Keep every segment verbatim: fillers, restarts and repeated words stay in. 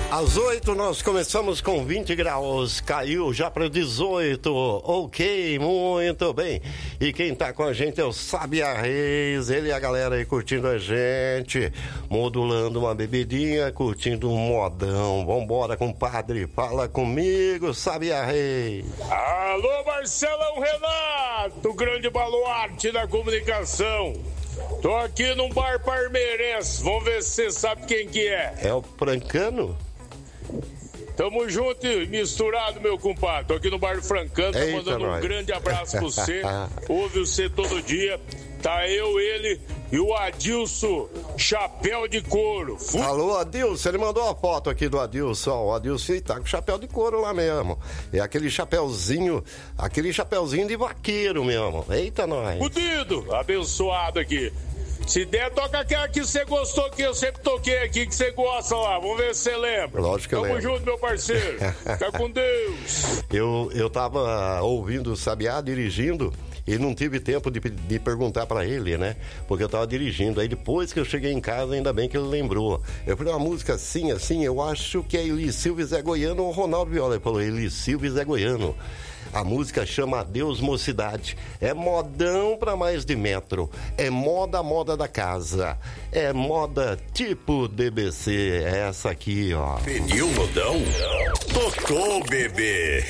Às oito nós começamos com vinte graus, caiu já para dezoito, ok, muito bem. E quem tá com a gente é o Sabia Reis, ele e a galera aí curtindo a gente, modulando uma bebidinha, curtindo um modão. Vambora, compadre, fala comigo, Sabia Reis. Alô, Marcelão Renato, grande baluarte da comunicação. Tô aqui num bar parmeirense, vamos ver se você sabe quem que é. É o Francano? Tamo junto e misturado, meu compadre. Tô aqui no bar do Francano, tô mandando nós. um grande abraço pra você. Ouve você todo dia. Tá eu, ele e o Adilson Chapéu de Couro. Fui... Alô, Adilson, ele mandou uma foto aqui do Adilson. Ó, o Adilson tá com chapéu de couro lá mesmo. É aquele chapéuzinho, aquele chapéuzinho de vaqueiro mesmo. Eita, nós. Fudido, abençoado aqui. Se der, toca aquela que você gostou, que eu sempre toquei aqui, que você gosta lá. Vamos ver se você lembra. Lógico que eu Tamo lembro. junto, meu parceiro. Fica com Deus. Eu, eu tava ouvindo o Sabiá dirigindo e não tive tempo de, de perguntar pra ele, né? Porque eu tava dirigindo. Aí depois que eu cheguei em casa, ainda bem que ele lembrou. Eu falei, uma música assim, assim, eu acho que é Eli Silva e Zé Goiano ou Ronaldo Viola. Ele falou, Eli Silva e Zé Goiano. A música chama Adeus Mocidade. É modão pra mais de metro. É moda, moda da casa. É moda tipo D B C. É essa aqui, ó. Pediu modão? Tocou, bebê.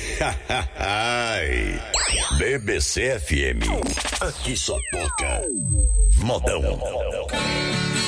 B B C F M. Aqui só toca modão.